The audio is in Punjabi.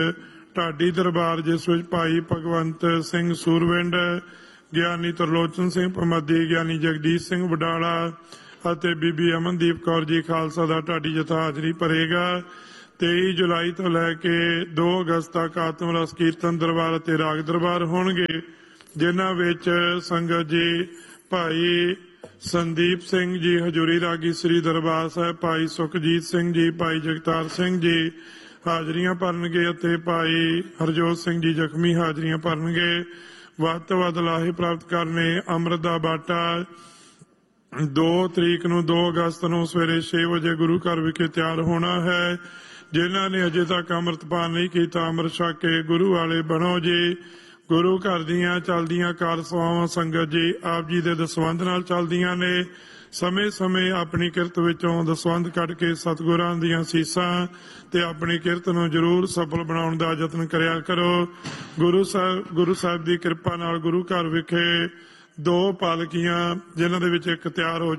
ਢਾਡੀ ਦਰਬਾਰ, ਜਿਸ ਵਿੱਚ ਭਾਈ ਭਗਵੰਤ ਸਿੰਘ ਸੂਰਵਿੰਡ, ਗਿਆਨੀ ਤਰਲੋਚਨ ਸਿੰਘ ਪਮੱਦੀ, ਗਿਆਨੀ ਜਗਦੀਸ਼ ਸਿੰਘ ਵਡਾਲਾ ਅਤੇ ਬੀਬੀ ਅਮਨਦੀਪ ਕੌਰ ਜੀ ਖਾਲਸਾ ਦਾ ਢਾਡੀ ਜਥਾ ਹਾਜ਼ਰੀ ਭਰੇਗਾ। 23 ਜੁਲਾਈ ਤੋਂ ਲੈ ਕੇ 2 ਅਗਸਤ ਤੱਕ ਆਤਮ ਰਸ ਕੀਰਤਨ ਦਰਬਾਰ ਅਤੇ ਰਾਗ ਦਰਬਾਰ ਹੋਣਗੇ, ਜਿਨ੍ਹਾਂ ਵਿੱਚ ਸੰਗਤ ਜੀ ਭਾਈ ਸੰਦੀਪ ਸਿੰਘ ਜੀ ਹਜੂਰੀ ਰਾਗੀ ਸ੍ਰੀ ਦਰਬਾਰ ਸਾਹਿਬ, ਭਾਈ ਸੁਖਜੀਤ ਸਿੰਘ ਜੀ, ਭਾਈ ਜਗਤਾਰ ਸਿੰਘ ਜੀ ਹਾਜ਼ਰੀਆਂ ਭਰਨਗੇ ਅਤੇ ਭਾਈ ਹਰਜੋਤ ਸਿੰਘ ਜੀ ਜ਼ਖਮੀ ਹਾਜ਼ਰੀਆਂ ਭਰਨਗੇ। ਵੱਧ ਤੋਂ ਵੱਧ ਲਾਹੇ ਪ੍ਰਾਪਤ ਕਰਨੇ। ਅੰਮ੍ਰਿਤ ਦਾ ਬਾਟਾ 2 ਤਰੀਕ ਨੂੰ 2 ਅਗਸਤ ਨੂੰ ਸਵੇਰੇ 6 ਵਜੇ ਗੁਰੂ ਘਰ ਵਿਖੇ ਤਿਆਰ ਹੋਣਾ ਹੈ। ਜਿਨ੍ਹਾਂ ਨੇ ਅਜੇ ਤੱਕ ਅੰਮ੍ਰਿਤਪਾਨ ਨਹੀਂ ਕੀਤਾ, ਅੰਮ੍ਰਿਤ ਛਕ ਕੇ ਗੁਰੂ ਵਾਲੇ ਬਣੋ ਜੀ। ਗੁਰੂ ਘਰ ਦੀਆਂ ਚੱਲਦੀਆਂ ਕਾਰ ਸੇਵਾਵਾਂ ਸੰਗਤ ਜੀ ਆਪ ਜੀ ਦੇ ਦਸਵੰਧ ਨਾਲ ਚੱਲਦੀਆਂ ਨੇ। ਸਮੇਂ ਸਮੇਂ ਆਪਣੀ ਕਿਰਤ ਵਿੱਚੋਂ ਦਸਵੰਧ ਕੱਢ ਕੇ ਸਤਿਗੁਰਾਂ ਦੀਆਂ ਸੀਸਾਂ ਤੇ ਆਪਣੀ ਕਿਰਤ ਨੂੰ ਜ਼ਰੂਰ ਸਫਲ ਬਣਾਉਣ ਦਾ ਯਤਨ ਕਰਿਆ ਕਰੋ। ਗੁਰੂ ਸਾਹਿਬ ਦੀ ਕਿਰਪਾ ਨਾਲ ਗੁਰੂ ਘਰ ਵਿਖੇ 2 ਪਾਲਕੀਆਂ, ਜਿਨ੍ਹਾਂ ਦੇ ਵਿੱਚ ਇੱਕ ਤਿਆਰ ਹੋ